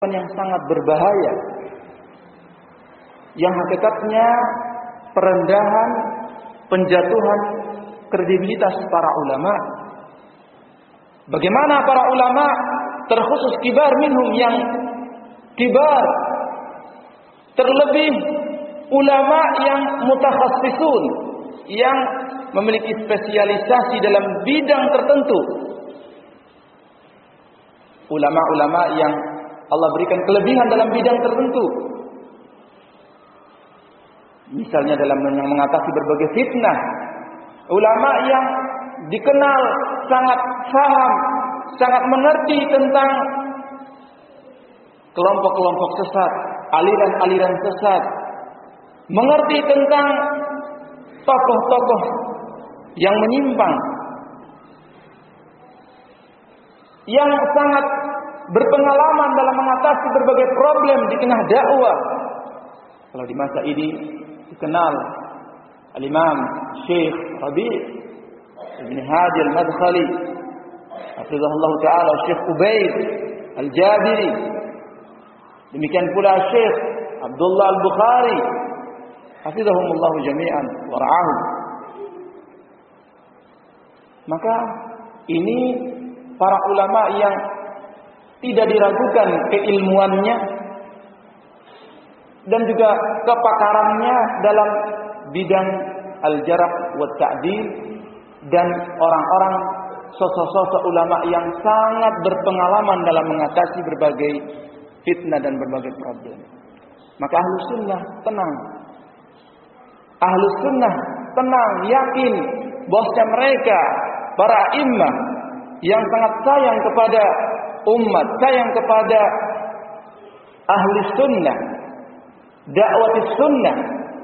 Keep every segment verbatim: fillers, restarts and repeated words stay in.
yang sangat berbahaya, yang hakikatnya perendahan, penjatuhan kredibilitas para ulama. Bagaimana para ulama, terkhusus kibar minhum, yang kibar, terlebih ulama yang mutakhassisun, yang memiliki spesialisasi dalam bidang tertentu. Ulama-ulama yang Allah berikan kelebihan dalam bidang tertentu. Misalnya dalam yang mengatasi berbagai fitnah. Ulama yang dikenal sangat paham, sangat mengerti tentang kelompok-kelompok sesat, aliran-aliran sesat. Mengerti tentang tokoh-tokoh yang menyimpang. Yang sangat berpengalaman dalam mengatasi berbagai problem di tengah dakwah. Kalau di masa ini dikenal Al-Imam Syekh Rabi' Ibn Hadi Al-Madkhali, hafizahullah taala, Syekh Ubaid Al-Jabiri, demikian pula Syekh Abdullah Al-Bukhari, hafizahumullah jami'an wa ra'ahum. Maka ini para ulama yang tidak diragukan keilmuannya dan juga kepakarannya dalam bidang al-jarh wa ta'dil, dan orang-orang sosok-sosok ulama yang sangat berpengalaman dalam mengatasi berbagai fitnah dan berbagai problem. Maka ahlu sunnah tenang. Ahlu sunnah tenang, yakin bahwa mereka para imam yang sangat sayang kepada umat, sayang kepada ahli sunnah, dakwah sunnah,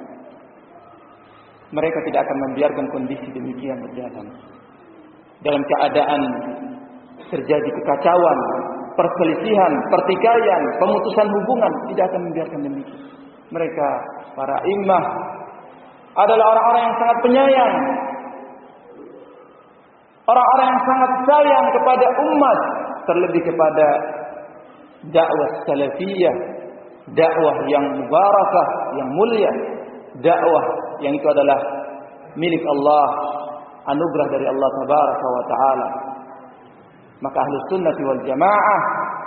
mereka tidak akan membiarkan kondisi demikian berjalan. Dalam keadaan terjadi kekacauan, perselisihan, pertikaian, pemutusan hubungan, tidak akan membiarkan demikian. Mereka para imam adalah orang-orang yang sangat penyayang, orang-orang yang sangat sayang kepada umat, terlebih kepada dakwah salafiyah, dakwah yang mubarakah, yang mulia, dakwah yang itu adalah milik Allah, anugerah dari Allah tabaraka wa taala. Maka ahlu sunnati wal jamaah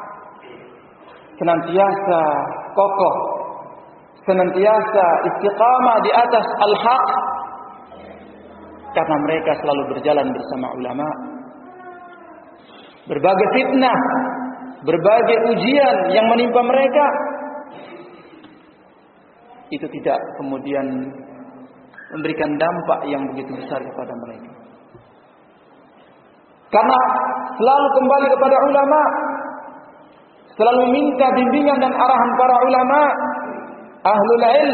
senantiasa kokoh, senantiasa istiqamah di atas al-haq, karena mereka selalu berjalan bersama ulama. Berbagai fitnah, berbagai ujian yang menimpa mereka, itu tidak kemudian memberikan dampak yang begitu besar kepada mereka. Karena selalu kembali kepada ulama, selalu minta bimbingan dan arahan para ulama, ahlul ilm.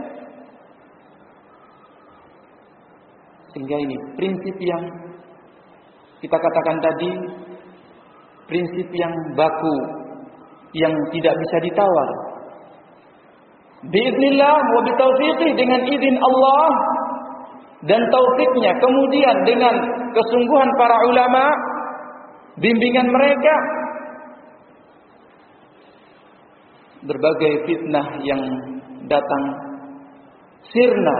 Sehingga ini prinsip yang kita katakan tadi, prinsip yang baku, yang tidak bisa ditawar. Biiznillah wa bitaufiqih, dengan izin Allah dan taufiknya, kemudian dengan kesungguhan para ulama, bimbingan mereka, berbagai fitnah yang datang sirna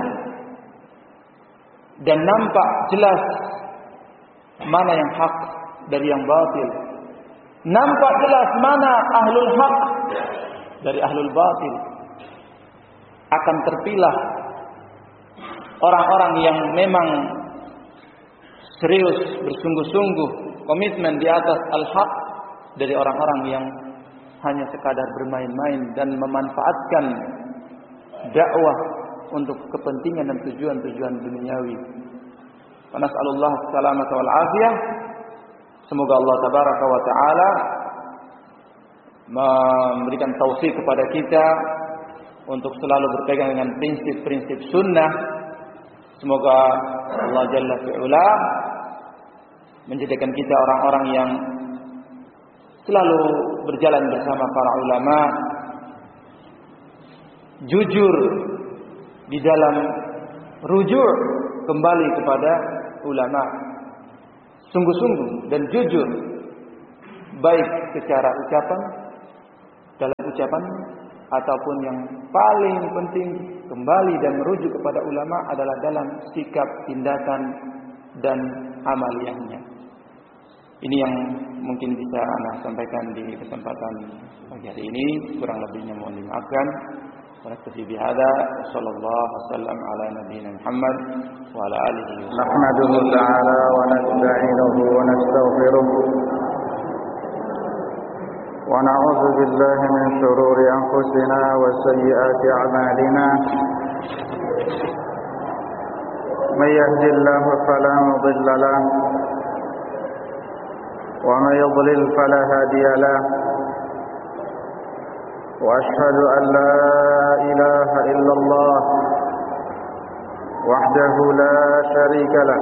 dan nampak jelas mana yang hak dari yang batil. Nampak jelas mana ahlul haq dari ahlul batil. Akan terpilah orang-orang yang memang serius, bersungguh-sungguh, komitmen di atas al-haq, dari orang-orang yang hanya sekadar bermain-main dan memanfaatkan dakwah untuk kepentingan dan tujuan-tujuan duniawi. Wa nas'alullah salamata wal afiyah. Semoga Allah tabaraka wa taala memberikan taufik kepada kita untuk selalu berpegang dengan prinsip-prinsip sunnah. Semoga Allah Jalla fi'ula menjadikan kita orang-orang yang selalu berjalan bersama para ulama, jujur di dalam rujuk kembali kepada ulama, sungguh-sungguh dan jujur, baik secara ucapan ucapan ataupun yang paling penting kembali dan merujuk kepada ulama adalah dalam sikap, tindakan dan amaliyahnya. Ini yang mungkin bisa Anda sampaikan di kesempatan pagi hari ini. Kurang lebihnya mohon dimaafkan. ونكتفي بهذا وصلى الله وسلم على نبينا محمد وعلى آله وصحبه. نحمده تعالى ونستعينه ونستغفره ونعوذ بالله من شرور أنفسنا وسيئات أعمالنا. من يهد الله فلا مضل له ومن يضلل فلا هادي له. وأشهد أن لا إله إلا الله وحده لا شريك له.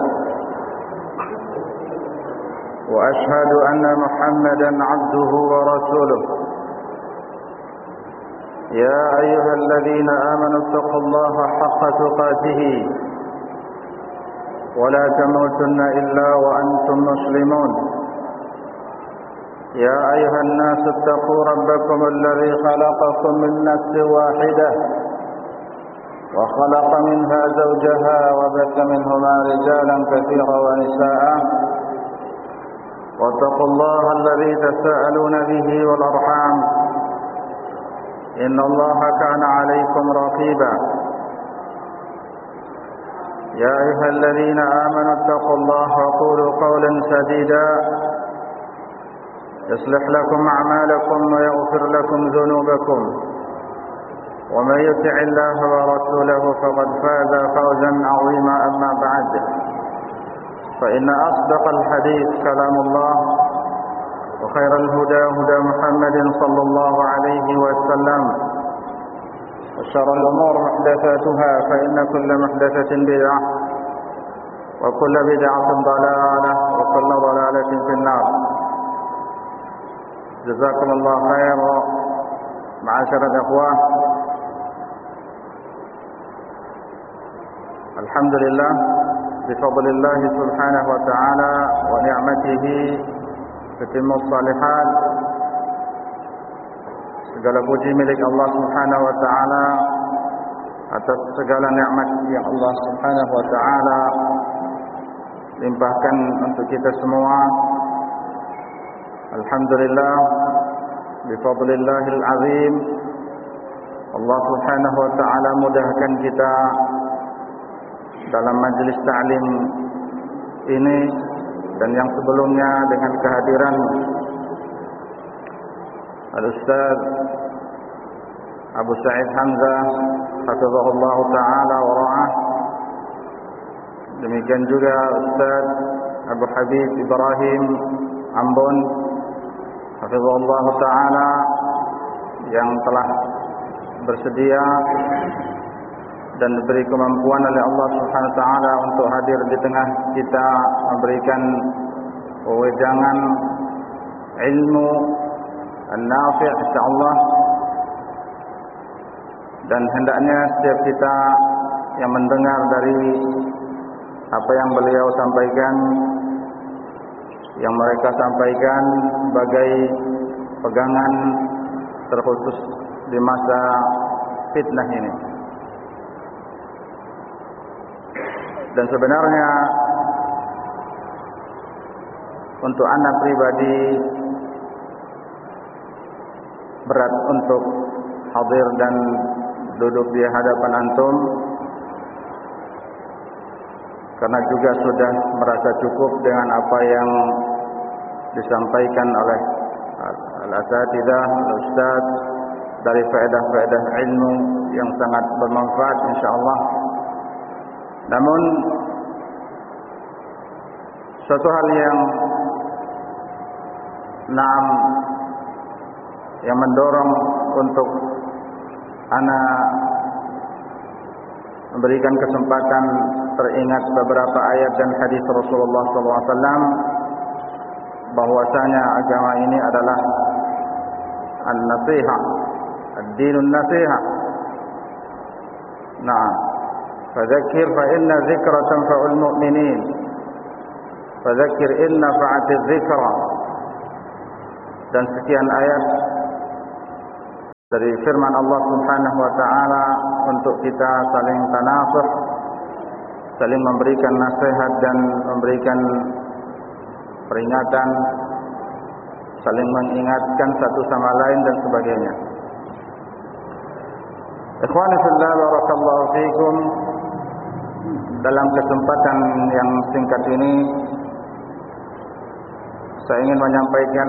وأشهد أن محمدا عبده ورسوله. يا أيها الذين آمنوا اتقوا الله حق تقاته ولا تموتن إلا وأنتم مسلمون. يا أيها الناس اتقوا ربكم الذي خلقكم من نفس واحدة وخلق منها زوجها وبث منهما رجالا كثيرا ونساء. واتقوا الله الذي تساءلون به والأرحام إن الله كان عليكم رقيبا. يا أيها الذين آمنوا اتقوا الله وقولوا قولا سديدا يصلح لكم أعمالكم ويغفر لكم ذنوبكم. ومن يطع الله ورسوله فقد فاز فوزا عظيما. أما بعد فإن أصدق الحديث كلام الله وخير الهدى هدى محمد صلى الله عليه وسلم. وشر الأمور محدثاتها فإن كل محدثة بدعة وكل بدعة ضلالة وكل ضلالة في النار. جزاكم الله خير معاشر الإخوة. الحمد لله بفضل الله سبحانه وتعالى ونعمته تتم الصالحات. Segala puji milik Allah Subhanahu wa taala atas segala nikmat yang Allah Subhanahu wa taala limpahkan untuk kita semua. Alhamdulillah bifadlillahil azim. Allah Subhanahu wa taala mudahkan kita dalam majelis ta'lim ini dan yang sebelumnya dengan kehadiran Al-Ustaz Abu Sa'id Hamzah hafizahullah taala wa ra'ah. Demikian juga Ustaz Abu Habib Ibrahim Ambon hafizahullah taala yang telah bersedia dan diberi kemampuan oleh Allah Subhanahu wa taala untuk hadir di tengah kita memberikan wejangan ilmu an-nafi' insyaallah. Dan hendaknya setiap kita yang mendengar dari apa yang beliau sampaikan, yang mereka sampaikan sebagai pegangan terkhusus di masa fitnah ini. Dan sebenarnya untuk anak pribadi berat untuk hadir dan duduk di hadapan antum, karena juga sudah merasa cukup dengan apa yang disampaikan oleh al-asatidzah, al-ustaz, dari faedah-faedah ilmu yang sangat bermanfaat insyaallah. Namun suatu hal yang naam yang mendorong untuk ana memberikan kesempatan teringat beberapa ayat dan hadis Rasulullah sallallahu alaihi wasallam bahwasanya agama ini adalah an-nasihah, ad-dinun nasihah. Nah, fadzakir fa inna dzikra tanfa'ul mu'minin. Fadzakir in nafa'atiz dzikra. Dan sekian ayat dari firman Allah Subhanahu wa taala untuk kita saling tanasuh, saling memberikan nasihat dan memberikan peringatan, saling mengingatkan satu sama lain dan sebagainya. Ikhwani fillah, barakallahu fiikum. Dalam kesempatan yang singkat ini saya ingin menyampaikan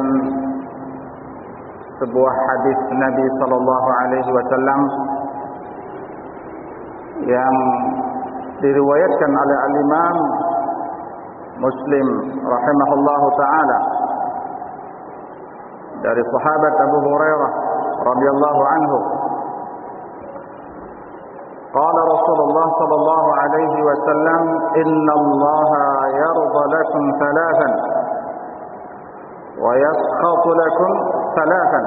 sebuah hadis Nabi sallallahu alaihi wasallam yang diriwayatkan oleh al-Imam Muslim rahimahullahu taala dari sahabat Abu Hurairah radhiyallahu anhu. Qala Rasulullah sallallahu alaihi wasallam, "Inna Allaha yarda lakum thalathan wa yaskhatu lakum thalathan.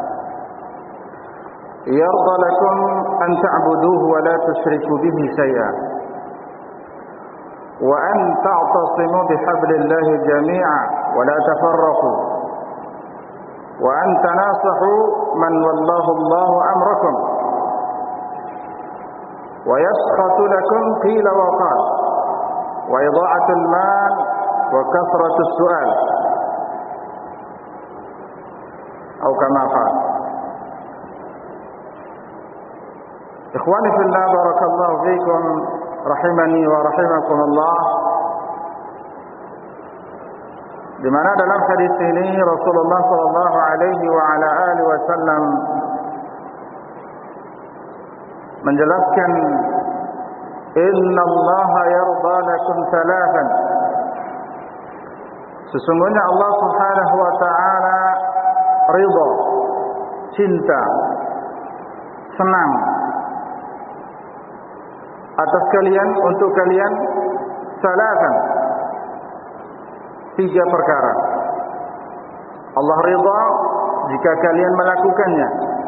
Yarda lakum an ta'buduhu wa la tushriku bihi shay'an, wa an ta'tasimu bihablillahi jami'an wa la tafarraqu, wa an tanasahu man wallahu Allahu amrakum, wa yaskhatu lakum qila wa qala, wa idha'atul mal wa kasratus su'al." Atau kama qala. Ikhwani fillah, barakallahu fiikum, rahimani wa rahimakumullah. Di mana dalam hadis ini Rasulullah sallallahu alaihi wa ala alihi wasallam menjelaskan, "Inna Allaha yarda lakum thalathan." Sesungguhnya Allah Subhanahu wa taala ridha, cinta, senang atas kalian, untuk kalian, salatan, tiga perkara. Allah ridha jika kalian melakukannya.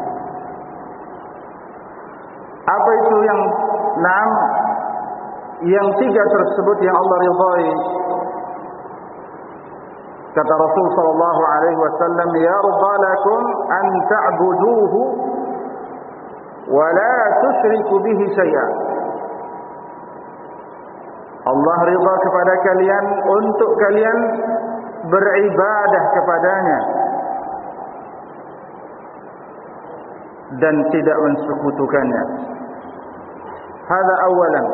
Apa itu yang enam? Yang tiga tersebut yang Allah ridhai. Kata Rasul sallallahu alaihi wasallam, "Yarda lakum an ta'buduhu wa la tusyriku bihi syai'an." Allah ridha kepada kalian untuk kalian beribadah kepadanya dan tidak mensekutukannya. Hada awalan.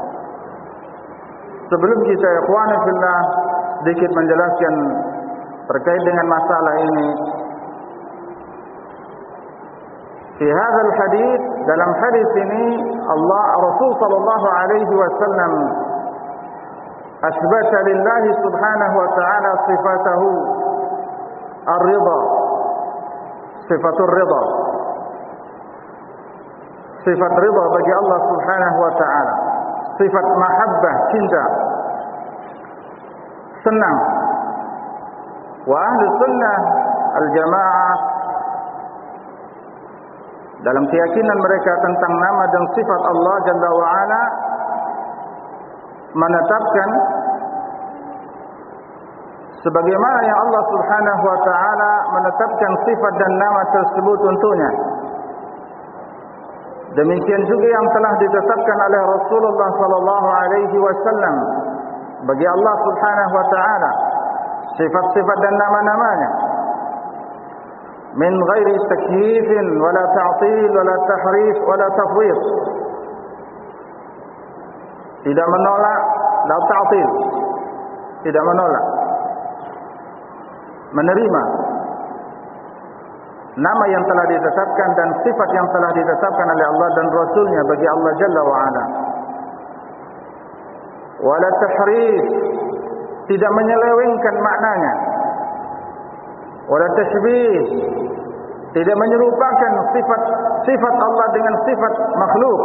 Sebelum kita ikhwana fillah sedikit menjelaskan terkait dengan masalah ini, di hadzal hadis, dalam hadis ini Allah Rasul sallallahu alaihi wasallam asbata lillahi subhanahu wa ta'ala sifatahu ar-ridha, sifatur ridha, sifat ridha bagi Allah subhanahu wa ta'ala, sifat mahabbah, cinta, senang. Wa ahli sunnah al-jamaah dalam keyakinan mereka tentang nama dan sifat Allah Jalla wa'ala menetapkan sebagaimana yang Allah Subhanahu wa taala menetapkan sifat dan nama tersebut untuknya. Demikian juga yang telah ditetapkan oleh Rasulullah sallallahu alaihi wasallam bagi Allah Subhanahu wa taala, sifat-sifat dan nama-namanya, min ghairi takyif wala ta'til wala tahrif wala tafwid. Tidak menolak, la ta'til, tidak menolak, menerima nama yang telah ditetapkan dan sifat yang telah ditetapkan oleh Allah dan Rasulnya bagi Allah Jalla wa'ala. Wala tahrif, tidak menyelewengkan maknanya. Wala tashbih, tidak menyerupakan sifat sifat Allah dengan sifat makhluk.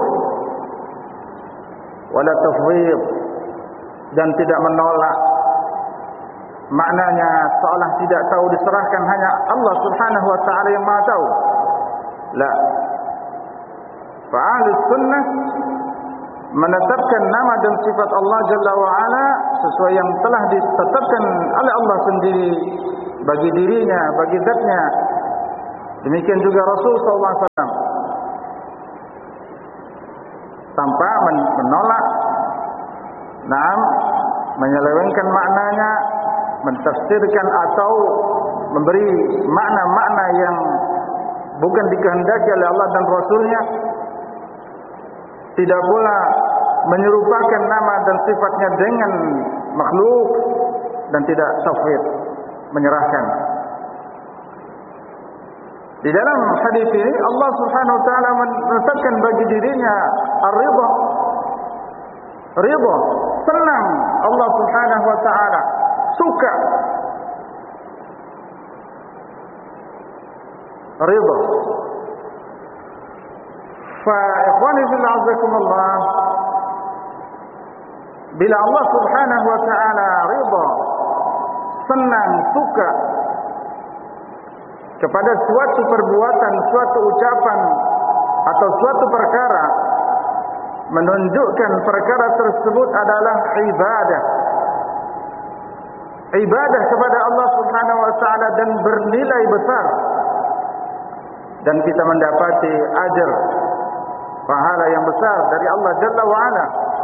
Wala tafwid, dan tidak menolak maknanya seolah tidak tahu, diserahkan hanya Allah Subhanahu wa taala yang Maha tahu. La. Fa ahli sunnah menetapkan nama dan sifat Allah Jalla wa Ala sesuai yang telah ditetapkan oleh Allah sendiri bagi dirinya, bagi zatnya, Demikian juga Rasul sallallahu alaihi wasallam tanpa menolak, naam, menyelewengkan maknanya, mentafsirkan atau memberi makna-makna yang bukan dikehendaki oleh Allah dan Rasulnya. Tidak pula menyerupakan nama dan sifatnya dengan makhluk, dan tidak tafwid, menyerahkan. Di dalam hadis ini Allah Subhanahu wa taala menetapkan bagi dirinya ar-ridha. Ridha, senang Allah Subhanahu wa taala, suka. Ridha. Fa ikhwani fillah azakumullah, bila Allah Subhanahu wa taala ridha, senang, suka kepada suatu perbuatan, suatu ucapan atau suatu perkara, menunjukkan perkara tersebut adalah ibadah. Ibadah kepada Allah Subhanahu wa taala dan bernilai besar. Dan kita mendapati ajar, pahala yang besar dari Allah Jalla wa Ala.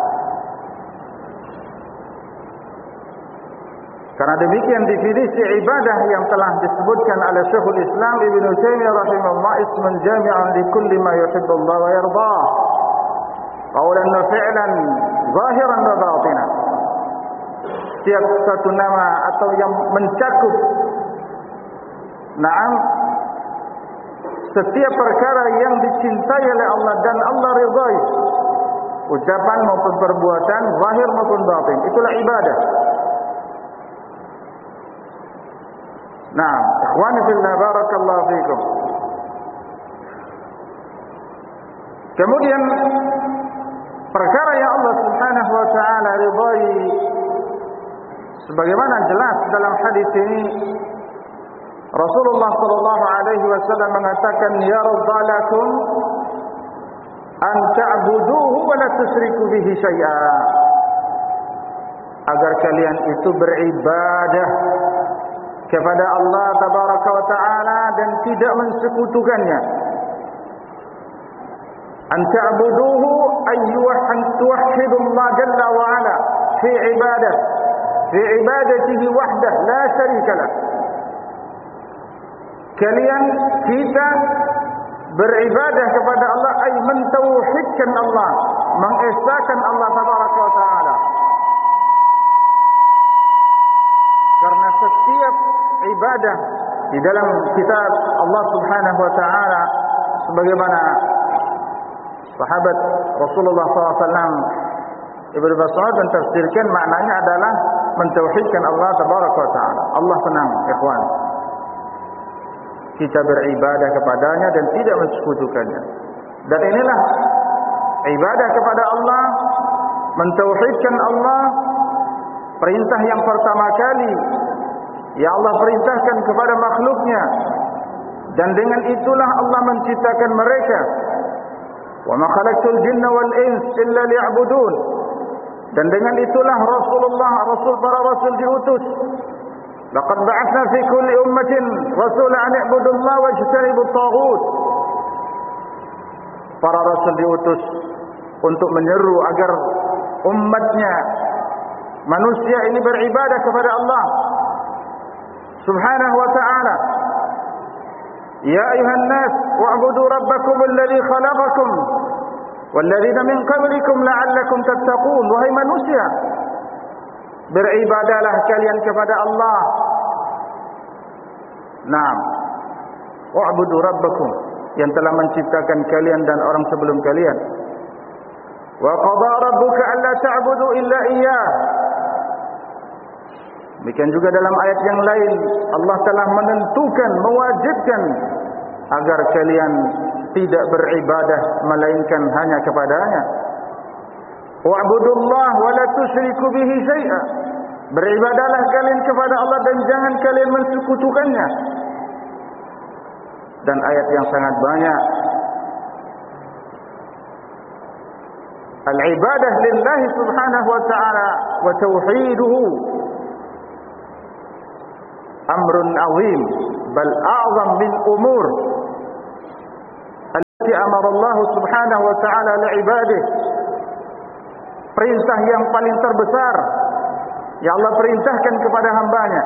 Karena demikian definisi ibadah yang telah disebutkan oleh Syekhul Islam Ibnu Taimiyah rahimahullah, ismun jami'un li kulli ma yuhibbullah wa yardah, qawlan wa fi'lan, zahiran wa batinan. Setiap satu nama atau yang mencakup, naam, setiap perkara yang dicintai oleh Allah dan Allah ridhai, ucapan maupun perbuatan, zahir maupun batin, itulah ibadah. Nah, ikhwani fillah, barakallahu fikum. Kemudian perkara yang Allah Subhanahu wa taala ridhai, sebagaimana jelas dalam hadis ini, Rasulullah sallallahu alaihi wasallam mengatakan, yarda lakum an ta'buduhu wa la tusyriku bihi syai'a, agar kalian itu beribadah kepada Allah tabaraka wa taala dan tidak mensekutukannya. An ta'buduhu ayyuhan tuwahhidullah jalla wa ala fi ibadah fi ibadatihi wahdah la syarika lah. Kalian, kita beribadah kepada Allah, ay mentauhidkan Allah, mengesahkan Allah tabaraka wa taala. Karena setiap ibadah di dalam kitab Allah Subhanahu wa taala, sebagaimana sahabat Rasulullah sallallahu alaihi wasallam Ibnu Mas'ud mentafsirkan, maknanya adalah mentauhidkan Allah tabaraka wa taala. Allah senang, ikhwan, kita beribadah kepadanya dan tidak mensekutukannya. Dan inilah ibadah kepada Allah, mentauhidkan Allah, perintah yang pertama kali ya Allah perintahkan kepada makhluknya, dan dengan itulah Allah menciptakan mereka. Wa ma khalaqtul jinna wal ins illa liya'budun, dan dengan itulah Rasulullah, Rasul, para Rasul diutus. Laqad ba'athna fi kulli ummatin rasulan an i'budu Allah wa ijtanibu at-taghut. Para Rasul diutus untuk menyeru agar umatnya, manusia ini, beribadah kepada Allah Subhanahu wa ta'ala. Ya ayuhan nas wa'budu rabbakum alladhi khalaqakum walladzina min qablikum la'allakum tattaqun. Wahai manusia, beribadahlah kalian kepada Allah. Naam, wa'budu rabbakum, yang telah menciptakan kalian dan orang sebelum kalian. Wa qada rabbuka alla ta'budu illa iyyah. Demikian juga dalam ayat yang lain, Allah telah menentukan, mewajibkan agar kalian tidak beribadah melainkan hanya kepadanya. Wa'budullah wa la tusyriku bihi syai'a. Beribadahlah kalian kepada Allah dan jangan kalian mensekutukannya. Dan ayat yang sangat banyak. Al-ibadah lillahi subhanahu wa ta'ala wa tauhiduhu amrun azim bal a'zam min umur allati amara Allah Subhanahu wa ta'ala li'ibadihi, perintah yang paling terbesar yang Allah perintahkan kepada hambanya.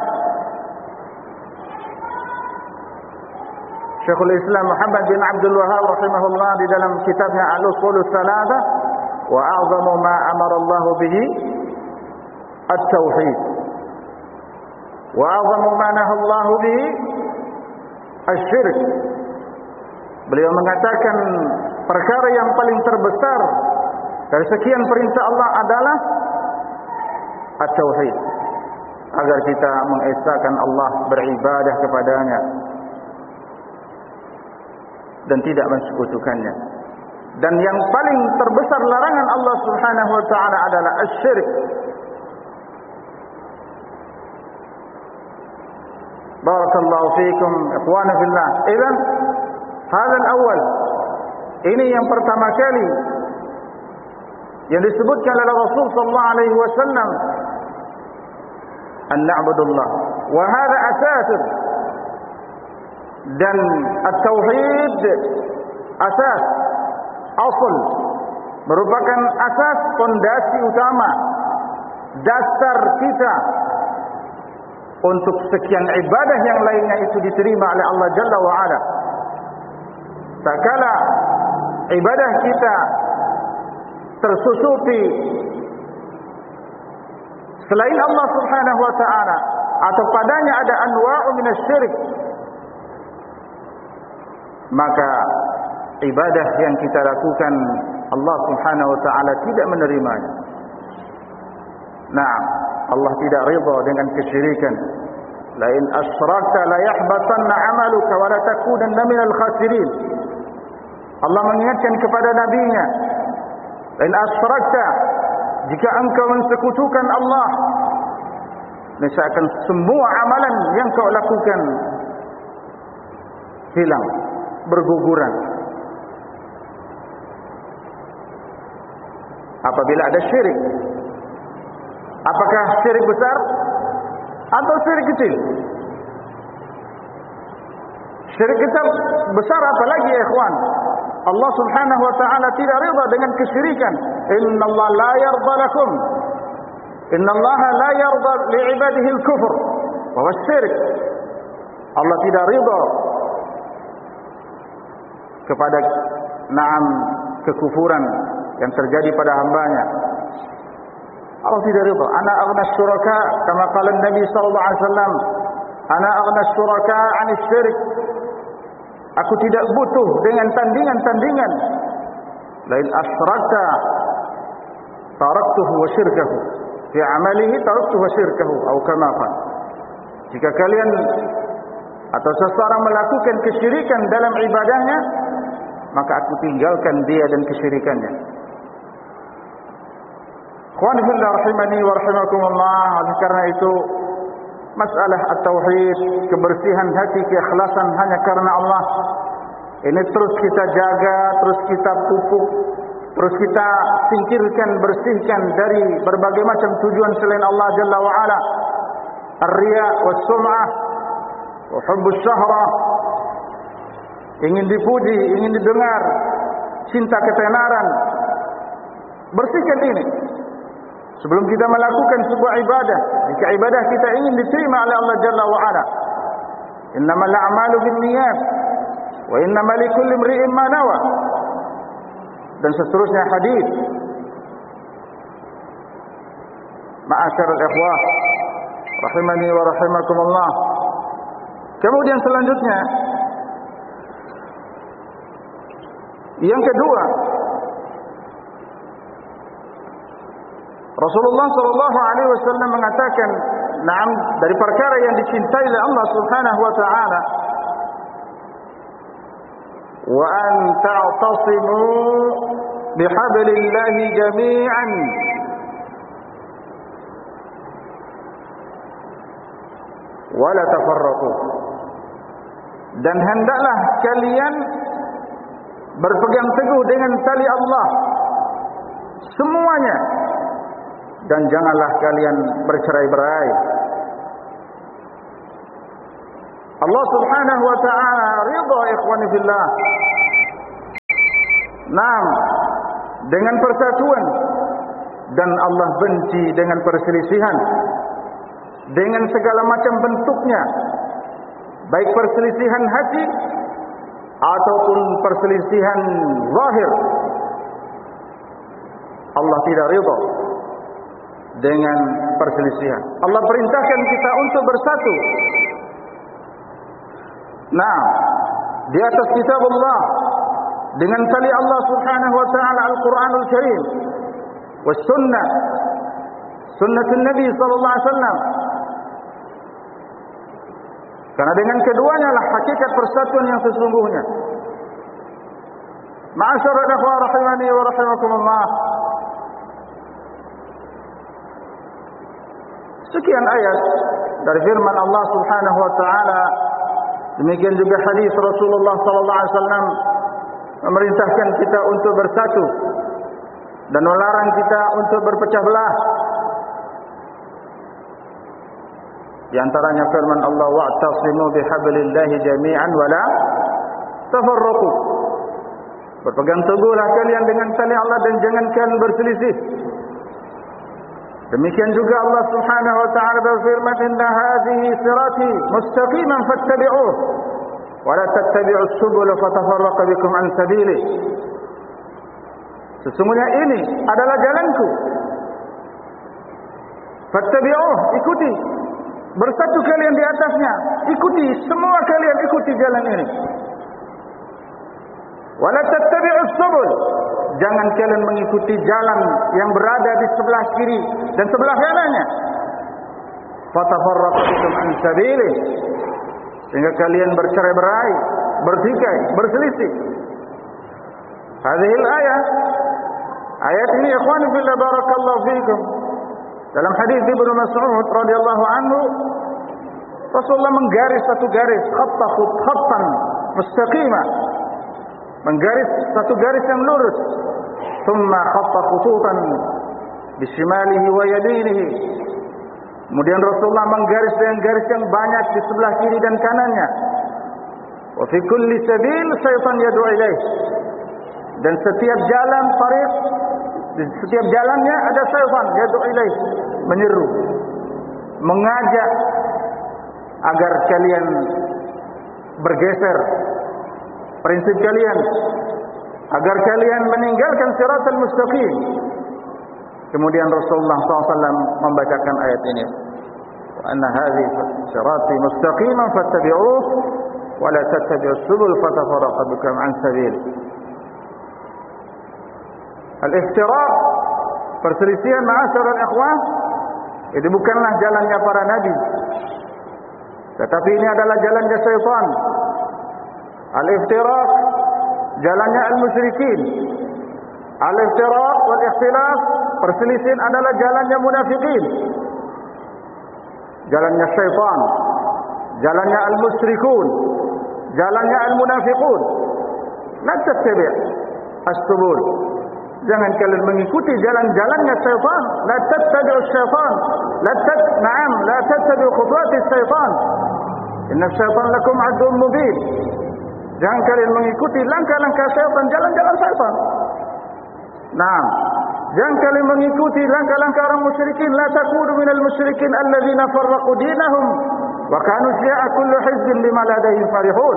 Syekhul Islam Muhammad bin Abdul Wahhab rahimahullah di dalam kitabnya Al-Ushul Tsalatsa, wa a'zamu ma amara Allah bihi at-tauhid, wa a'zamu ma nahaa Allah bihi asy-syirk. Beliau mengatakan perkara yang paling terbesar dari sekian perintah Allah adalah at-tauhid, agar kita mengesahkan Allah, beribadah kepadanya dan tidak mensekutukannya. Dan yang paling terbesar larangan Allah Subhanahu wa ta'ala adalah asy-syirk. Barakallahu fiikum ikhwana fillah. Idzan hadha al-awwal, ini yang pertama kali yang disebutkan oleh Rasul sallallahu alaihi wasallam, an na'budullah, wa hadha asasun. Dan at-tauhid asas, asal, merupakan asas, fondasi utama, dasar kita untuk sekian ibadah yang lainnya itu diterima oleh Allah Jalla wa Ala. Tak kala ibadah kita tersusupi selain Allah Subhanahu wa ta'ala, atau padanya ada anwa'u minasyirik, maka ibadah yang kita lakukan Allah Subhanahu wa ta'ala tidak menerimanya. Nah, Allah tidak ridha dengan kesyirikan. La in asyrakta la yahbatanna 'amaluka wa la takunanna minal khasirin. Allah mengingatkan kepada nabinya, la in asyrakta, jika engkau mensekutukan Allah, niscaya akan semua amalan yang kau lakukan hilang, berguguran. Apabila ada syirik, apakah syirik besar atau syirik kecil? Syirik kecil besar apalagi ya ikhwan. Allah Subhanahu wa ta'ala tidak ridha dengan kesyirikan. Innallaha la yarda lakum, innallaha la yarda li'ibadihi al-kufr wa asy-syirk. Allah tidak ridha kepada naam kekufuran yang terjadi pada hambanya. Allah tidak ridha. Ana aghna syuraka, kama qala Nabi sallallahu alaihi wasallam, ana aghna syuraka 'ani syirik. Aku tidak butuh dengan tandingan-tandingan. Lain asyrakta taraktuhu wa syirkahu, fi 'amalihi taraktuhu wa syirkahu, atau kama qala. Jika kalian atau seseorang melakukan kesyirikan dalam ibadahnya, maka aku tinggalkan dia dan kesyirikannya. Ikhwani fillah rahimani wa rahimakumullah. Oleh karena itu, masalah at-tauhid, kebersihan hati, keikhlasan hanya karena Allah, ini terus kita jaga, terus kita pupuk, terus kita singkirkan, bersihkan dari berbagai macam tujuan selain Allah Jalla wa Ala. Ar-riya was-sum'ah wa hubbus syahra, ingin dipuji, ingin didengar, cinta ketenaran. Bersihkan ini sebelum kita melakukan sebuah ibadah. Jika ibadah kita ingin diterima oleh Allah Jalla wa Ala, innamal a'malu binniyat wa innamal likulli imri'in ma nawa, dan seterusnya hadis. Ma'asyiral ikhwah rahimani wa rahimakumullah. Kemudian selanjutnya, yang kedua, Rasulullah sallallahu alaihi wasallam mengatakan, "Naam, dari perkara yang dicintai oleh Allah Subhanahu wa taala, wa an ta'tasimu bihablillahi jami'an." Wala tafarraqu, dan hendaklah kalian berpegang teguh dengan tali Allah semuanya, dan janganlah kalian bercerai-berai. Allah Subhanahu wa ta'ala ridha ikhwani fillah Naam, dengan persatuan. Dan Allah benci dengan perselisihan, dengan segala macam bentuknya, baik perselisihan hati ataupun perselisihan zahir. Allah tidak ridha dengan perselisihan. Allah perintahkan kita untuk bersatu. Nah, di atas kitab Allah, dengan tali Allah Subhanahu wa taala Al-Qur'anul Karim, was sunnah, sunnatul Nabi sallallahu alaihi wasallam. Karena dengan keduanya lah hakikat persatuan yang sesungguhnya. Ma'asyiral ikhwah rahimani wa rahimakumullah. Sekian ayat dari firman Allah Subhanahu wa taala, demikian juga hadis Rasulullah sallallahu alaihi wasallam memerintahkan kita untuk bersatu dan melarang kita untuk berpecah belah. Di antaranya firman Allah, wa'tasimu bihablillahi jami'an wa la tafarraqu. Berpegang teguhlah kalian dengan tali Allah dan jangan kalian berselisih. Demikian juga Allah Subhanahu wa taala berfirman, inna hadhihi sirati mustaqiman fattabi'uh wa la tattabi'us subula fatafarraqa bikum an sabilihi. Sesungguhnya ini adalah jalanku, fattabi'uh, ikuti, bersatu kalian di atasnya, ikuti, semua kalian ikuti jalan ini. Wa la tattabi'us subul, jangan kalian mengikuti jalan yang berada di sebelah kiri dan sebelah kanannya. Fatafarraqu bikum an sabilihi, sehingga kalian bercerai-berai, bertikai, berselisih. Hadhil ayat, ayat ini ikhwan fillah barakallahu fikum. Dalam hadis Ibnu Mas'ud radhiyallahu anhu, Rasulullah menggaris satu garis, khatta khattan mustaqimah, menggaris satu garis yang lurus. Thumma khatta khututan bishimalihi wa yaminihi. Kemudian Rasulullah menggaris dengan garis yang banyak di sebelah kiri dan kanannya. Wa fi kulli sabil syaitan yad'u ilaih. Dan setiap jalan tariq, di setiap jalannya ada syaitan yad'u ilaih, menyeru, mengajak agar kalian bergeser prinsip kalian, agar kalian meninggalkan siratal mustaqim. Kemudian Rasulullah shallallahu alaihi wasallam membacakan ayat ini, wa anna hadhihi sirati mustaqiman fattabi'uh wa la tattabi'us subul fatafarraqa bikum an sabil. Al-iftiraq, perselisihan ma'asyiral ikhwah, itu bukanlah jalannya para nabi, tetapi ini adalah jalannya syaitan. Al-iftiraq, jalannya al-musyrikin. Al-iftiraq wal ikhtilaf, perselisihan adalah jalannya munafikin, jalannya syaitan, jalannya al-musyrikun, jalannya al-munafiqun. La tattabi' as-subul, jangan kalian mengikuti jalan-jalannya syaitan. La tattabi'us syaitan, la tat na'am la tattabi'u khutuwatis syaitan, inna syaitan lakum aduwwun mubin. Jangan kalian mengikuti langkah-langkah syaitan, jalan-jalan syaitan. Nah, jangan kalian mengikuti langkah-langkah orang musyrikin. La takunu minal musyrikin alladzina farraqu dinahum wa kanu syi'a kullu hizbin bima ladayhim farihun.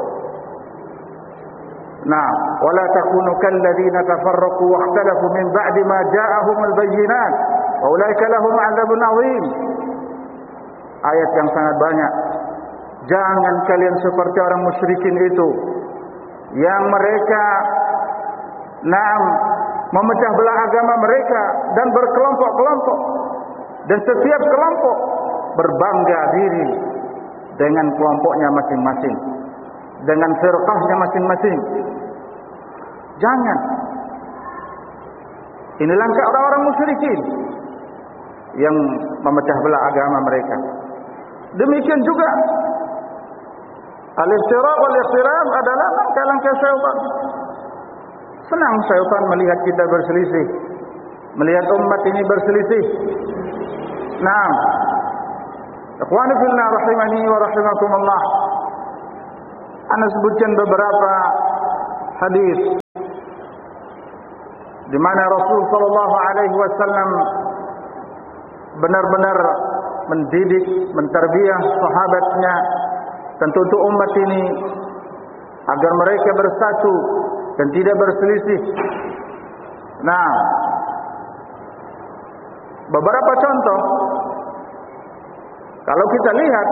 Nah, wala takunu kalladzina tafarraqu wa ikhtalafu min ba'di ma ja'ahumul bayyinat wa ulaika lahum 'adzabun 'adzim. Ayat yang sangat banyak. Jangan kalian seperti orang musyrikin itu yang mereka naam memecah belah agama mereka dan berkelompok-kelompok, dan setiap kelompok berbangga diri dengan kelompoknya masing-masing, dengan firqahnya masing-masing. Jangan. Ini langkah orang-orang musyrikin yang memecah belah agama mereka. Demikian juga al-iftiraq wal ikhtilaf adalah langkah-langkah syaitan. Senang syaitan melihat kita berselisih, melihat umat ini berselisih. Naam. Ikhwani fillah rahimani wa rahimakumullah. Ana sebutkan beberapa hadis di mana Rasul sallallahu alaihi wasallam benar-benar mendidik, menterbiah sahabatnya, tentu untuk umat ini agar mereka bersatu dan tidak berselisih. Nah, beberapa contoh kalau kita lihat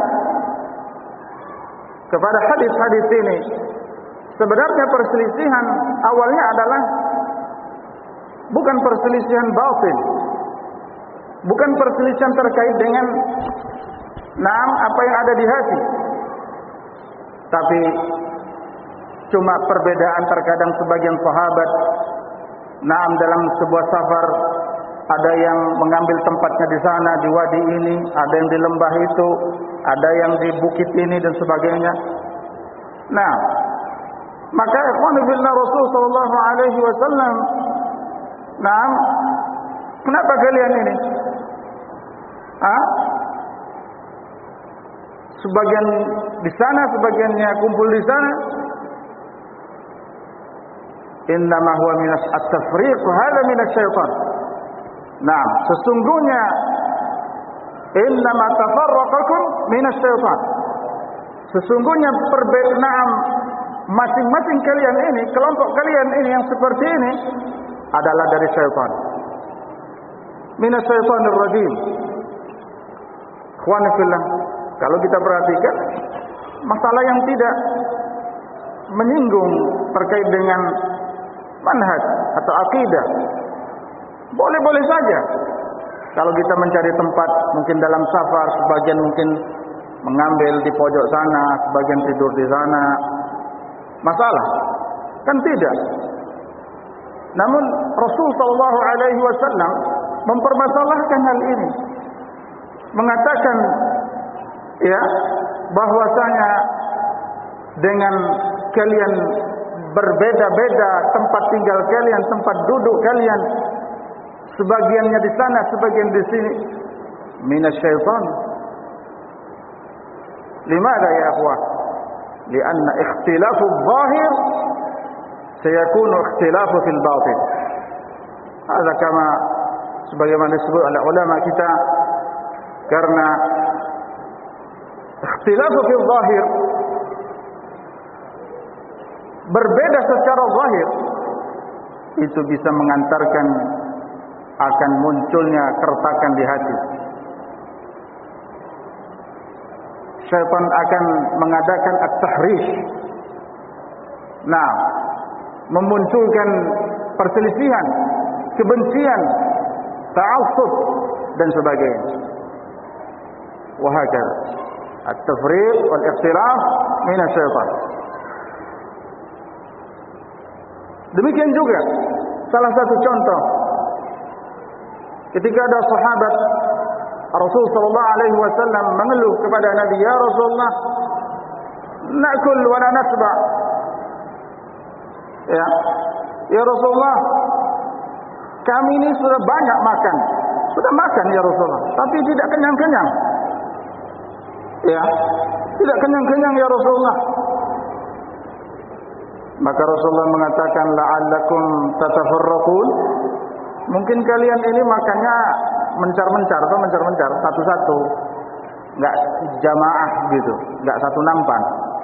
kepada hadis-hadis ini, sebenarnya perselisihan awalnya adalah bukan perselisihan batin, bukan perselisihan terkait dengan naam apa yang ada di hati, tapi cuma perbedaan terkadang sebagian sahabat naam dalam sebuah safar, ada yang mengambil tempatnya di sana di wadi ini, ada yang di lembah itu, ada yang di bukit ini dan sebagainya. Nah, maka ikhwan fillah Rasul sallallahu alaihi wasallam, nah, kenapa kalian ini? Ah? Sebagian di sana, sebagiannya kumpul di sana. Innama huwa minas at-tafriq, hadha minas syaitan. Nah, sesungguhnya innama tafarraqakum minas syaitan. Sesungguhnya perbedaan masing-masing kalian ini, kelompok kalian ini yang seperti ini adalah dari syaitan. Minas syaitanir rajim. Ikhwan fillah, kalau kita perhatikan masalah yang tidak menyinggung terkait dengan manhaj atau akidah, boleh-boleh saja. Kalau kita mencari tempat, mungkin dalam safar, sebagian mungkin mengambil di pojok sana, sebagian tidur di sana, masalah? Kan tidak. Namun Rasul sallallahu alaihi wasallam mempermasalahkan hal ini, mengatakan ya bahwasanya dengan kalian berbeda-beda tempat tinggal kalian, tempat duduk kalian, sebagiannya di sana, sebagian di sini, minasyaitan. Limadha ya akhwah? Lianna ikhtilafu adh-dhahir sayakunu ikhtilafu fil batin. Hadza kama sebagaimana disebut oleh ulama kita, karena ikhtilafu fil dhahir, berbeda secara zahir, itu bisa mengantarkan akan munculnya keretakan di hati. Syaitan akan mengadakan at-tahrish. Nah, memunculkan perselisihan, kebencian, ta'assub dan sebagainya. Wa hakadha. At-tafriq wal ikhtilaf min asy-syaitan. Demikian juga salah satu contoh, ketika ada sahabat Rasul sallallahu alaihi wasallam mengeluh kepada Nabi, ya Rasulullah, nakul wa la nasba. Ya, ya Rasulullah, kami ini sudah banyak makan, sudah makan ya Rasulullah, tapi tidak kenyang-kenyang. Ya, tidak kenyang-kenyang ya Rasulullah. Maka Rasulullah mengatakan, la'allakum tatafarraqun. Mungkin kalian ini makannya mencar-mencar atau mencar-mencar, satu-satu, enggak jamaah gitu, enggak satu nampan,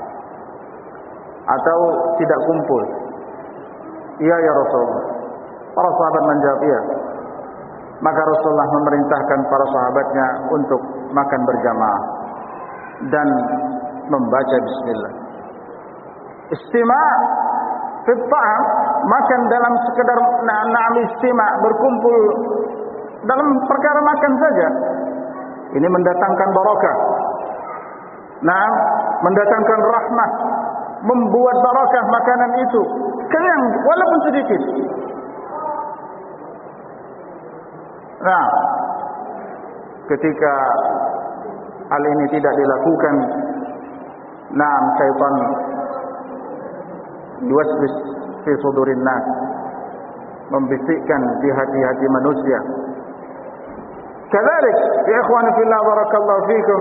atau tidak kumpul. Iya ya Rasulullah. Para sahabat menjawab iya. Maka Rasulullah memerintahkan para sahabatnya untuk makan berjamaah dan membaca bismillah. Istima' fi ta'am, makan dalam sekedar na'am istima', berkumpul dalam perkara makan saja, ini mendatangkan barakah. Nah, mendatangkan rahmat, membuat barakah makanan itu, kenyang walaupun sedikit. Nah, ketika hal ini tidak dilakukan, nah, syaitan yuwaswis fi sudurin nas, membisikkan di hati-hati manusia. Kadzalik ya ikhwan fillah, barakallahu fikum,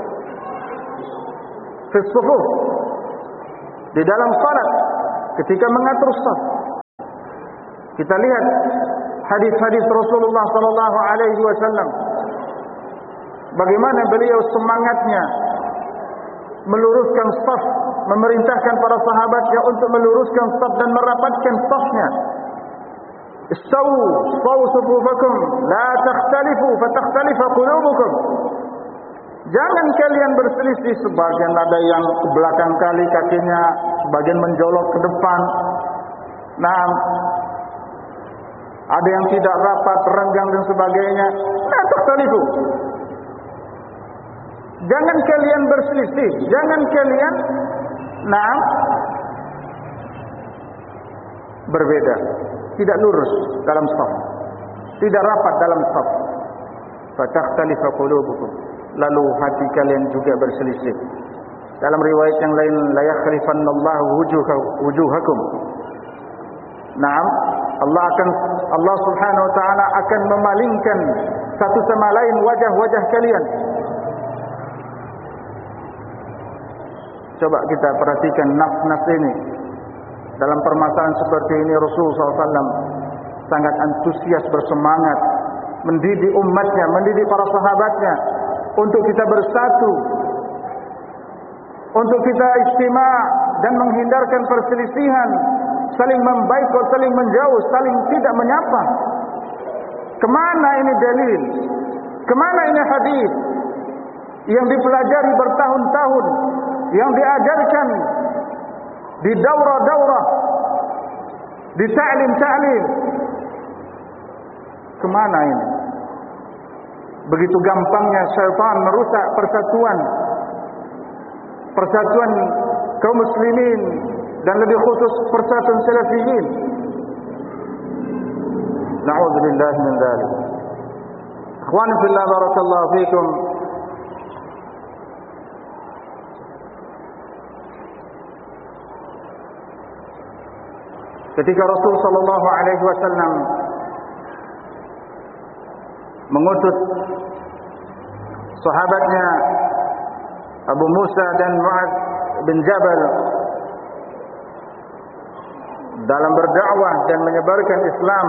fi sufuf, di dalam salat ketika mengatur shaf, Kita lihat hadis-hadis Rasulullah sallallahu alaihi wasallam, bagaimana beliau semangatnya meluruskan saf, memerintahkan para sahabatnya untuk meluruskan saf dan merapatkan safnya. Istawu, istawu sufufakum, la takhtalifu fatakhtalifa qulubukum. Jangan kalian berselisih, sebagian ada yang ke belakang kali kakinya, sebagian menjolok ke depan. Nah, ada yang tidak rapat, renggang dan sebagainya. La takhtalifu. Jangan kalian berselisih, jangan kalian nah berbeda, tidak lurus dalam shaf, tidak rapat dalam shaf. Fatakhtalifa qulubukum, lalu hati kalian juga berselisih. Dalam riwayat yang lain, la yakhlifannallahu wujuhakum. Naam, Allah akan Allah Subhanahu wa taala akan memalingkan satu sama lain wajah-wajah kalian. Coba kita perhatikan nafs-nafs ini. Dalam permasalahan seperti ini Rasulullah sallallahu alaihi wasallam sangat antusias, bersemangat mendidik umatnya, mendidik para sahabatnya untuk kita bersatu, untuk kita istima' dan menghindarkan perselisihan, saling membaikot, saling menjauh, saling tidak menyapa. Kemana ini dalil? Kemana ini hadis yang dipelajari bertahun-tahun, yang diajarkan di daurah-daurah, di ta'lim-ta'lim? Kemana ini? Begitu gampangnya syaitan merusak persatuan persatuan kaum muslimin dan lebih khusus persatuan salafiyin. Na'udzubillah min dzalik. Ikhwan fillah, barakallahu fikum. Ketika Rasul sallallahu alaihi wasallam mengutus sahabatnya Abu Musa dan Mu'ad bin Jabal dalam berdakwah dan menyebarkan Islam,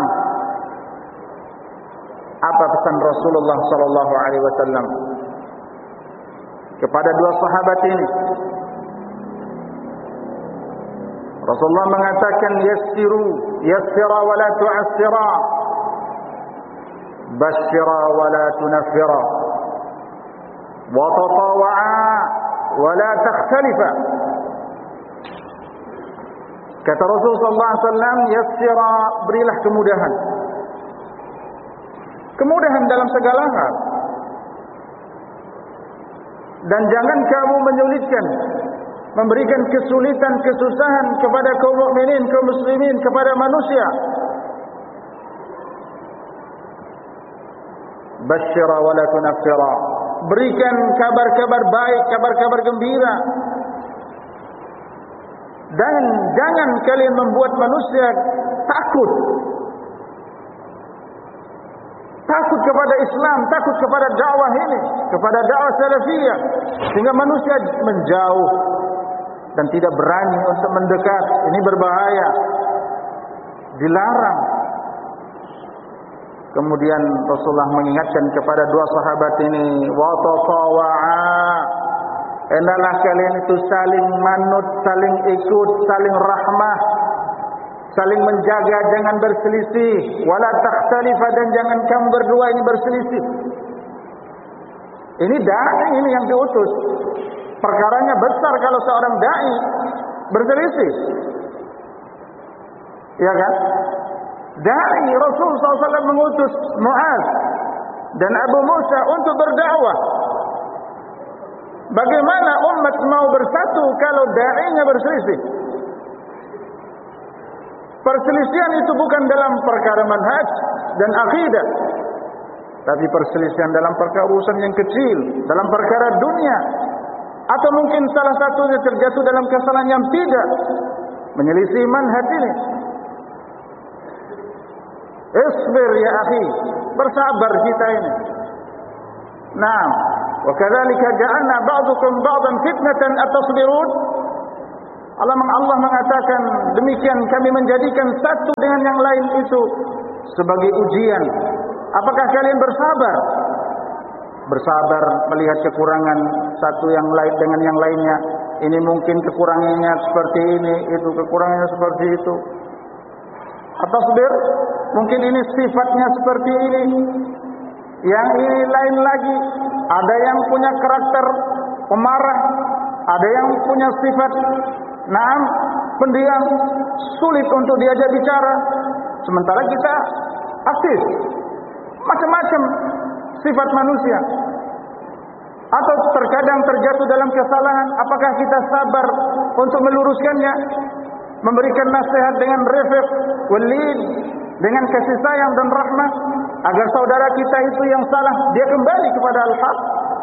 apa pesan Rasulullah sallallahu alaihi wasallam kepada dua sahabat ini? Rasulullah mengatakan, yassiru yassira wa la tu'assira, basyira wa la tunaffira, wa tatawa'a wa la takhtalifa. Kata Rasulullah sallallahu alaihi wasallam, yassira, berilah kemudahan. Kemudahan dalam segala hal. Dan jangan kamu menyulitkan, memberikan kesulitan, kesusahan kepada kaum mukminin, kaum muslimin, kepada manusia. Basyira wa la tunaffira, berikan kabar-kabar baik, kabar-kabar gembira. Dan jangan kalian membuat manusia takut. Takut kepada Islam, takut kepada dakwah ini, kepada dakwah salafiyah, sehingga manusia menjauh dan tidak berani untuk mendekat. Ini berbahaya, dilarang. Kemudian Rasulullah mengingatkan kepada dua sahabat ini, wa tatawa'a, hendaklah kalian itu saling manut, saling ikut, saling rahmah, saling menjaga, jangan berselisih. Wala takhtalifa, dan jangan kamu berdua ini berselisih. Ini dai, ini yang diutus. Perkaranya besar kalau seorang dai berselisih, ya kan? Dai Rasul sallallahu alaihi wasallam mengutus Mu'ad dan Abu Musa untuk berdakwah. Bagaimana umat mau bersatu kalau dai-nya berselisih? Perselisihan itu bukan dalam perkara manhaj dan akidah, tapi perselisihan dalam perkara urusan yang kecil, dalam perkara dunia, atau mungkin salah satunya terjatuh dalam kesalahan yang tidak menyelisih manhaj ini. Isbir ya akhi, bersabar kita ini. Naam, wa kadzalika ja'alna ba'dukum ba'dan fitnatan atasbirun. Allah Allah mengatakan demikian, kami menjadikan satu dengan yang lain itu sebagai ujian. Apakah kalian bersabar? Bersabar melihat kekurangan satu yang lain dengan yang lainnya. Ini mungkin kekurangannya seperti ini, itu kekurangannya seperti itu. Atau tasbir, mungkin ini sifatnya seperti ini, yang ini lain lagi. Ada yang punya karakter pemarah, ada yang punya sifat naam pendiam, sulit untuk diajak bicara. Sementara kita aktif, macam-macam sifat manusia. Atau terkadang terjatuh dalam kesalahan, apakah kita sabar untuk meluruskannya, memberikan nasihat dengan refleks, walid, dengan kasih sayang dan rahmat, agar saudara kita itu yang salah dia kembali kepada al-haq?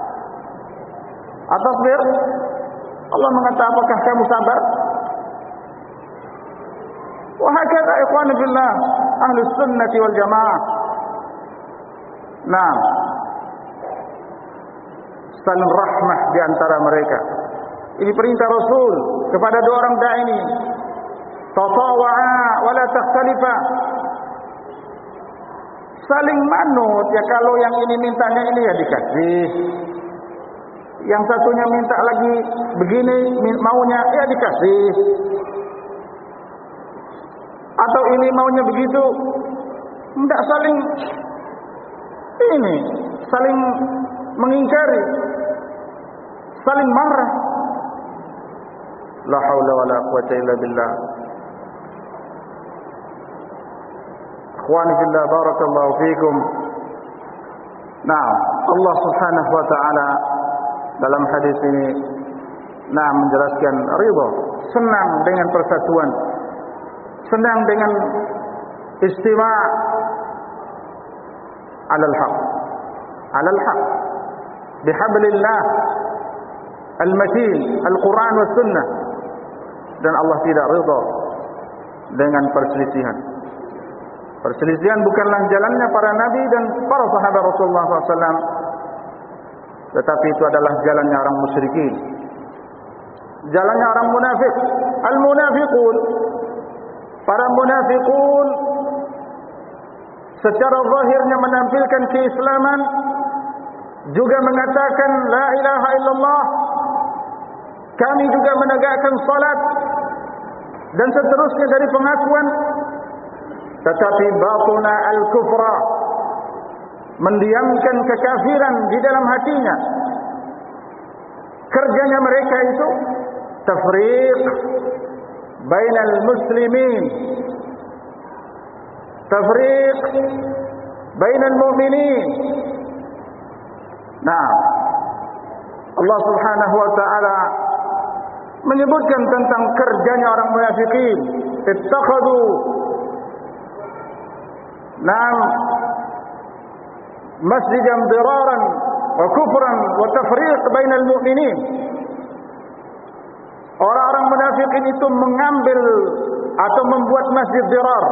Atau tasbir, Allah mengatakan apakah kamu sabar? Wa hakadha ikhwani fillah ahlus sunnati wal jamaah. Nah, saling rahmah di antara mereka. Ini perintah Rasul kepada dua orang dai ini. Tatawa'a wa la takhtalifa. Saling manut, ya kalau yang ini mintanya ini ya dikasih. Yang satunya minta lagi begini maunya ya dikasih. Atau ini maunya begitu. Tidak saling ini, saling mengingkari, saling marah. La haula wala quwwata illa billah. Ikhwani fillah, barakallahu fikum. Nah, Allah Subhanahu wa taala dalam hadis ini nah menjelaskan ridha, senang dengan persatuan, senang dengan istima' alal haq, alal haq bihablillah al-matin, al-Quran was sunnah. Dan Allah tidak ridha dengan perselisihan. Perselisihan bukanlah jalannya para nabi dan para sahabat Rasulullah shallallahu alaihi wasallam, tetapi itu adalah jalannya orang musyrikin, jalannya orang munafik. Al-munafiqun, para munafiqun secara zahirnya menampilkan keislaman, juga mengatakan la ilaha illallah, kami juga menegakkan salat dan seterusnya dari pengakuan, tetapi batuna al-kufra, mendiamkan kekafiran di dalam hatinya. Kerjanya mereka itu tafriq bainal muslimin, tafriq bainal mu'minin. Nah, Allah Subhanahu wa taala menyebutkan tentang kerjanya orang munafikin. Ittakhadhu nam masjidan diraran wa kufran wa tafriq bainal mu'minin. Orang-orang munafikin itu mengambil atau membuat masjid dirar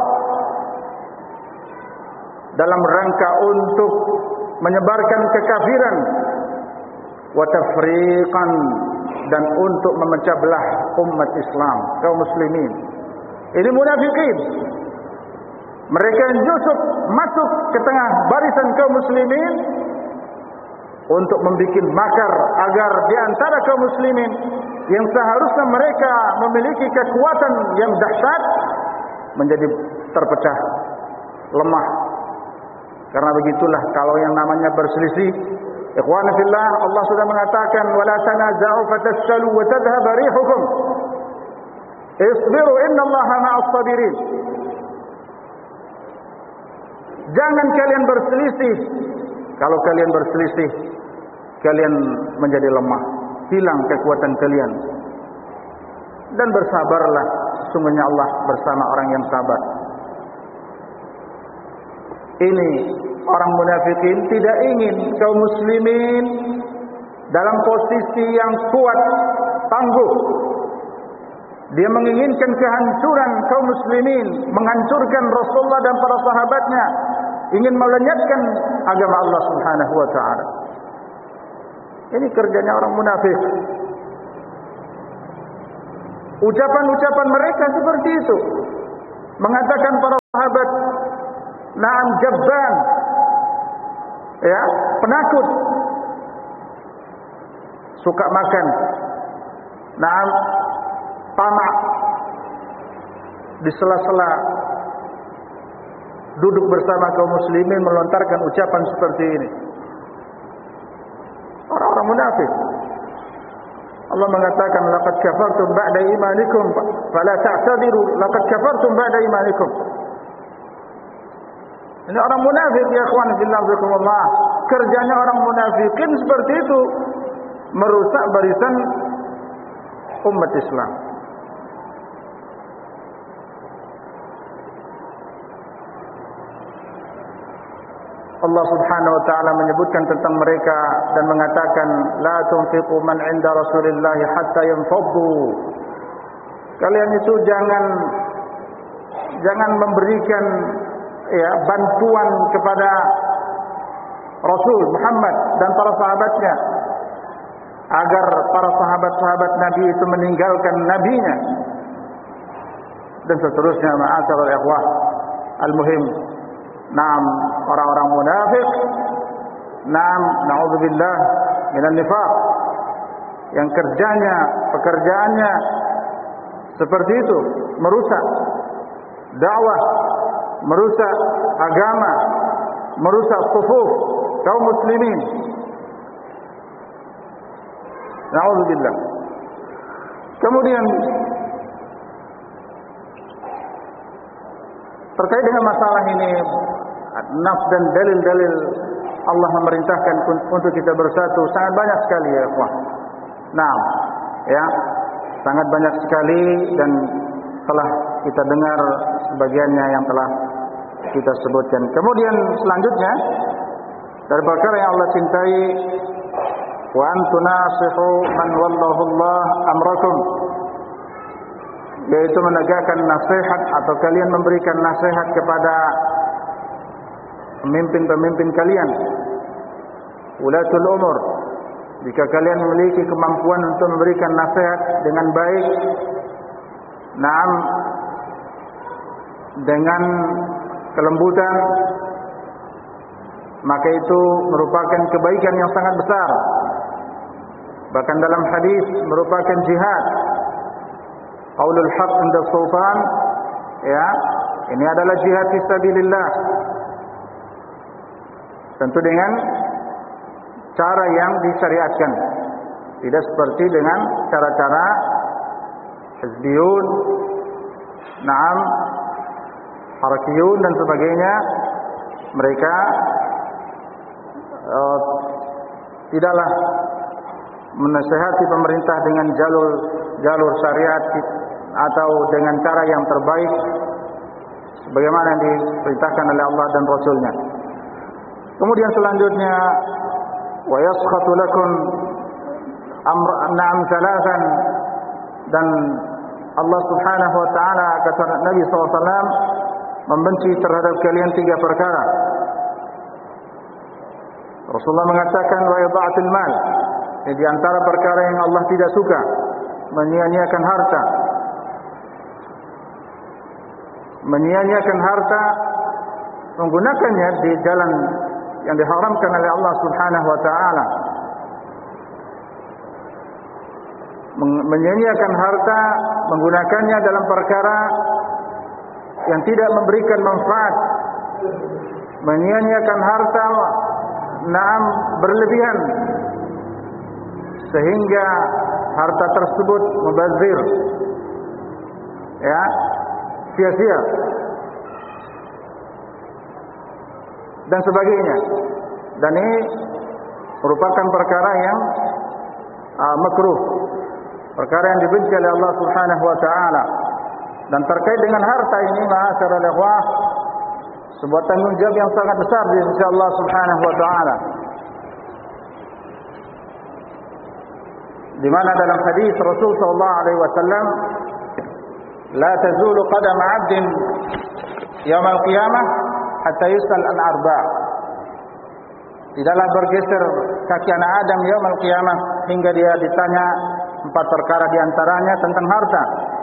dalam rangka untuk menyebarkan kekafiran, wa tafriqan, dan untuk memecah belah umat Islam, kaum muslimin. Ini munafikin. Mereka yang justru masuk ke tengah barisan kaum muslimin untuk membuat makar agar di antara kaum muslimin yang seharusnya mereka memiliki kekuatan yang dahsyat menjadi terpecah, lemah. Karena begitulah kalau yang namanya berselisih, ikhwan fillah, Allah sudah mengatakan wala tanaza'u fatafshalu wa tadhhab rihukum. Isbiru innallaha ma'as sabirin. Jangan kalian berselisih. Kalau kalian berselisih, kalian menjadi lemah, hilang kekuatan kalian. Dan bersabarlah, sesungguhnya Allah bersama orang yang sabar. Ini orang munafikin tidak ingin kaum muslimin dalam posisi yang kuat, tangguh. Dia menginginkan kehancuran kaum muslimin, menghancurkan Rasulullah dan para sahabatnya, ingin melenyapkan agama Allah Subhanahu wa taala. Ini kerjanya orang munafik. Ucapan-ucapan mereka seperti itu. Mengatakan para sahabat, na'am jabban, ya, penakut, suka makan, na'am tamak, di sela-sela duduk bersama kaum muslimin melontarkan ucapan seperti ini. Orang-orang munafik. Allah mengatakan laqad kafartum ba'da imanikum fala ta'tadiru laqad kafartum ba'da imanikum. Ini orang munafik ya ikhwan fillah zakumullah. Kerjanya orang munafikin seperti itu, merusak barisan umat Islam. Allah Subhanahu wa taala menyebutkan tentang mereka dan mengatakan la tunfiqu man 'inda Rasulillah hatta yanfaddu. Kalian itu jangan jangan memberikan ya bantuan kepada Rasul Muhammad dan para sahabatnya agar para sahabat-sahabat Nabi itu meninggalkan nabinya dan seterusnya. Ma'asyiral ikhwah, al-muhim, naam, orang-orang munafik, naam, na'udzubillah minan nifaq, yang kerjanya, pekerjaannya seperti itu, merusak dakwah, merusak agama, merusak sufuf kaum muslimin. Na'udzubillah. Kemudian terkait dengan masalah ini, nas dan dalil-dalil Allah memerintahkan untuk kita bersatu sangat banyak sekali ya ikhwah. Nah, ya, sangat banyak sekali dan telah kita dengar sebagiannya yang telah kita sebutkan. Kemudian selanjutnya dari perkara yang Allah cintai, wa antunasihu man wallahu Allah amrakum, yaitu menegakkan nasihat atau kalian memberikan nasihat kepada pemimpin-pemimpin kalian, ulatul umur. Jika kalian memiliki kemampuan untuk memberikan nasihat dengan baik, naam, dengan kelembutan, maka itu merupakan kebaikan yang sangat besar. Bahkan dalam hadis merupakan jihad. Qaulul haq inda sultan, ya, ini adalah jihad fisabilillah. Tentu dengan cara yang disyariatkan, tidak seperti dengan cara-cara hizbiyun, naam, harakiyun dan sebagainya. Mereka uh, tidaklah menasihati pemerintah dengan jalur jalur syariat atau dengan cara yang terbaik sebagaimana yang diperintahkan oleh Allah dan Rasulnya. Kemudian selanjutnya, wa yaskhatu lakum amr na'am thalathan, dan Allah Subhanahu wa taala, kata Nabi sallallahu alaihi wasallam, membenci terhadap kalian tiga perkara. Rasulullah mengatakan wa ida'atul mal, ini di antara perkara yang Allah tidak suka, menyia-nyiakan harta. Menyia-nyiakan harta, menggunakannya di jalan yang diharamkan oleh Allah Subhanahu wa taala. Menyia-nyiakan harta, menggunakannya dalam perkara yang tidak memberikan manfaat. Menyia-nyiakan harta, naam, berlebihan sehingga harta tersebut mubazir, ya, sia-sia dan sebagainya. Dan ini merupakan perkara yang uh, makruh, perkara yang dibenci oleh Allah Subhanahu wa taala. Dan terkait dengan harta ini, ma'asyiral ikhwah, sebuah tanggung jawab yang sangat besar di sisi Allah Subhanahu wa taala. Di mana dalam hadis Rasul sallallahu alaihi wasallam, la tazulu qadam 'abdin yaum al-qiyamah hatta yus'al an arba'. Tidaklah bergeser kaki anak Adam yaum al-qiyamah hingga dia ditanya empat perkara di antaranya tentang harta.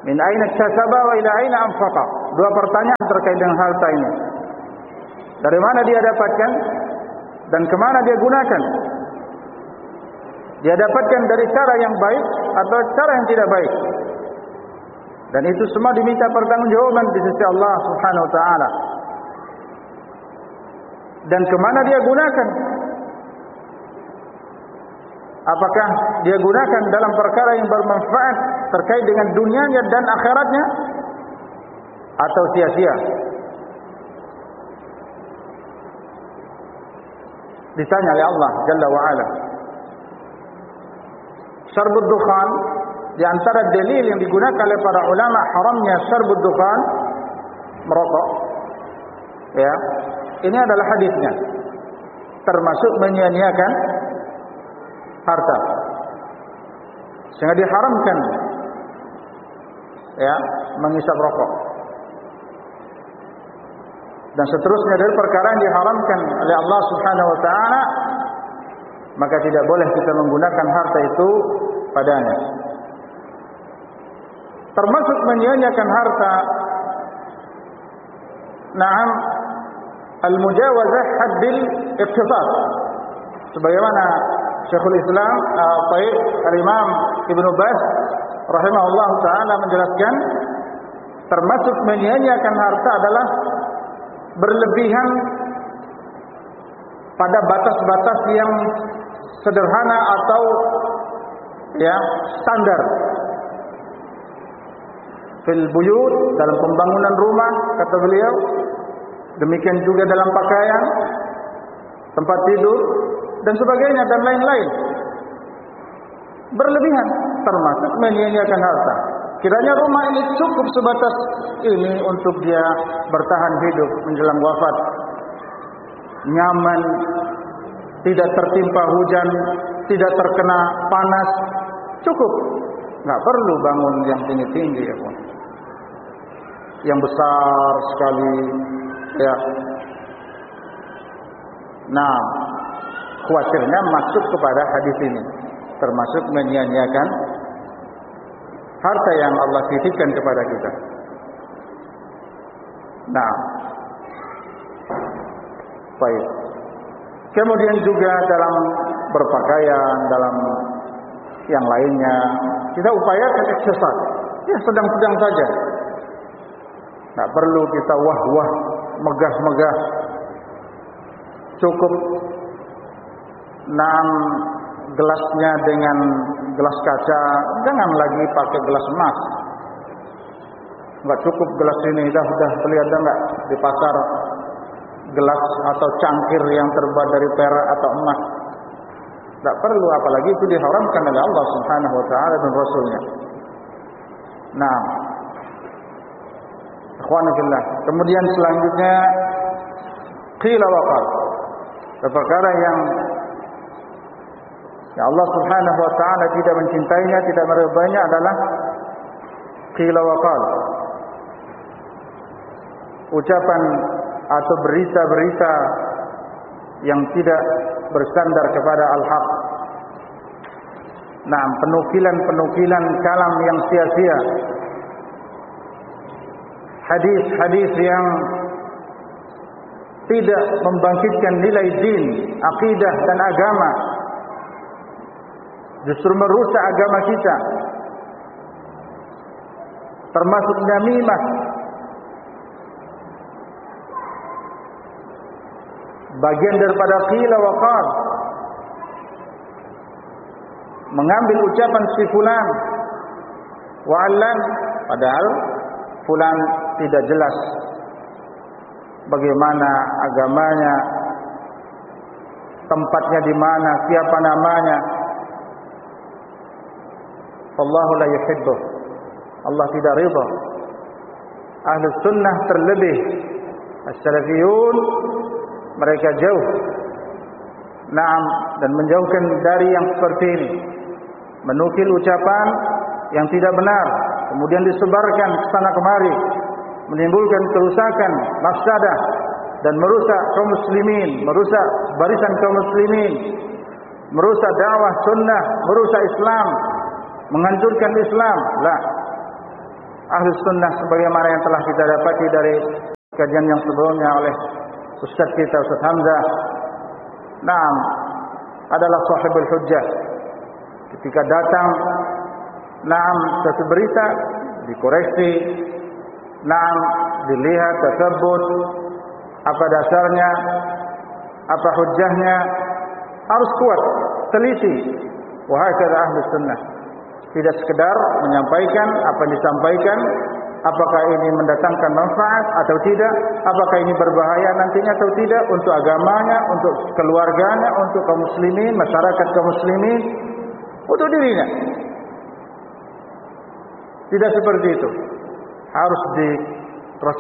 Min aina iktasaba wa ila aina anfaqa. Dua pertanyaan terkait dengan harta ini. Dari mana dia dapatkan dan kemana dia gunakan? Dia dapatkan dari cara yang baik atau cara yang tidak baik. Dan itu semua diminta pertanggungjawaban di sisi Allah Subhanahu wa taala. Dan kemana dia gunakan? Apakah dia gunakan dalam perkara yang bermanfaat terkait dengan dunianya dan akhiratnya, atau sia-sia? Ditanya oleh Allah Jalla wa'ala. Syarbud dukhan, di antara dalil yang digunakan oleh para ulama haramnya syarbud dukhan, merokok, ya, ini adalah hadisnya, termasuk menyia-nyiakan harta, sehingga diharamkan, ya, menghisap rokok dan seterusnya dari perkara yang diharamkan oleh Allah Subhanahu wa taala, maka tidak boleh kita menggunakan harta itu padanya. Termasuk menyia-nyiakan harta, na'am, al-mujawazah haddil iqtisad, sebagaimana Syekhul Islam uh, Taib Al-Imam Ibnu Baz rahimahullah ta'ala menjelaskan, termasuk menyia-nyiakan harta adalah berlebihan pada batas-batas yang sederhana atau, ya, standar. Fil buyut, dalam pembangunan rumah, kata beliau, demikian juga dalam pakaian, tempat tidur dan sebagainya dan lain-lain. Berlebihan, termasuk menyia-nyiakan harta. Kiranya rumah ini cukup sebatas ini untuk dia bertahan hidup menjelang wafat, nyaman, tidak tertimpa hujan, tidak terkena panas, cukup. Nggak perlu bangun yang tinggi-tinggi, ya pun, yang besar sekali, ya. Nah, khawatirnya masuk kepada hadis ini, termasuk menyia-nyiakan harta yang Allah titipkan kepada kita. Nah, baik. Kemudian juga dalam berpakaian, dalam yang lainnya, kita upayakan ikhtisas, ya, sedang-sedang saja. Tak perlu kita wah-wah, megah-megah. Cukup enam gelasnya dengan gelas kaca, jangan lagi pakai gelas emas. Enggak cukup gelas ini, dah dah beli ada enggak di pasar gelas atau cangkir yang terbuat dari perak atau emas. Tak perlu, apalagi itu diharamkan oleh Allah Subhanahu wa taala dan Rasulnya. Nah, ikhwan fillah, kemudian selanjutnya qila wa qal, perkara yang ya Allah Subhanahu wa taala tidak mencintainya, tidak meridainya adalah qila wa qal, ucapan atau berita-berita yang tidak bersandar kepada al-haq. Nah, penukilan-penukilan kalam yang sia-sia, hadis-hadis yang tidak membangkitkan nilai din, akidah dan agama, justru merusak agama kita. Termasuk namimah, bagian daripada qila wa qal, mengambil ucapan si fulan wa allan, padahal fulan tidak jelas bagaimana agamanya, tempatnya di mana, siapa namanya. Wallahu la yuhibbu, Allah tidak ridha. Ahlus sunnah terlebih as-salafiyun, mereka jauh, naam, dan menjauhkan dari yang seperti ini, menukil ucapan yang tidak benar, kemudian disebarkan ke sana kemari, menimbulkan kerusakan, mafsadah, dan merusak kaum muslimin, merusak barisan kaum muslimin, merusak dakwah sunnah, merusak Islam, menghancurkan Islam. Lah, Ahlus Sunnah sebagaimana yang telah kita dapati dari kajian yang sebelumnya oleh Ustaz kita Ustaz Hamzah, naam, adalah sahibul hujjah. Ketika datang naam satu berita, dikoreksi, naam dilihat, tersebut apa dasarnya, apa hujjahnya, harus kuat, teliti. Wahai kata Ahlus Sunnah, tidak sekedar menyampaikan apa yang disampaikan, apakah ini mendatangkan manfaat atau tidak, apakah ini berbahaya nantinya atau tidak untuk agamanya, untuk keluarganya, untuk kaum muslimin, masyarakat kaum muslimin, untuk dirinya. Tidak seperti itu. Harus di